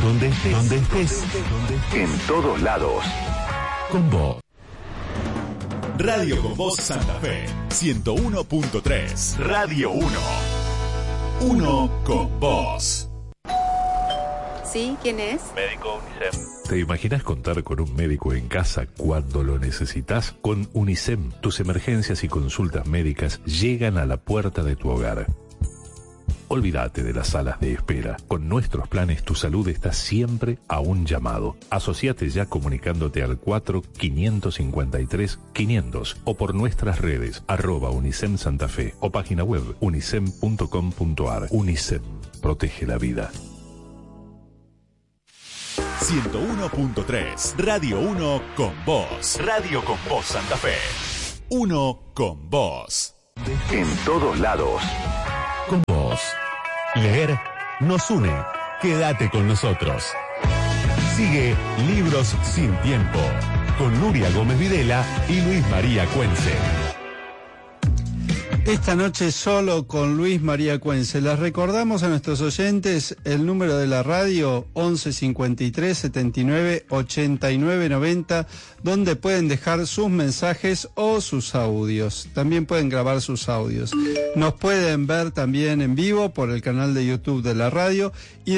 Donde estés. En todos lados. Con vos. Radio Con Voz Santa Fe 101.3. Radio 1. Uno con vos. ¿Sí? ¿Quién es? Médico UNICEF. ¿Te imaginas contar con un médico en casa cuando lo necesitas? Con UNICEF, tus emergencias y consultas médicas llegan a la puerta de tu hogar. Olvídate de las salas de espera. Con nuestros planes, tu salud está siempre a un llamado. Asociate ya comunicándote al 4-553-500 o por nuestras redes, @UNICEF Santa Fe o página web unicef.com.ar. UNICEF, protege la vida. 101.3. Radio 1 con vos. Radio Con Voz Santa Fe. 1 con vos. En todos lados. Con vos. Leer nos une. Quédate con nosotros. Sigue Libros sin Tiempo con Nuria Gómez Videla y Luis María Cuense. Esta noche solo con Luis María Cuense. Les recordamos a nuestros oyentes el número de la radio 11 53 79 89 90, donde pueden dejar sus mensajes o sus audios. También pueden grabar sus audios. Nos pueden ver también en vivo por el canal de YouTube de la radio y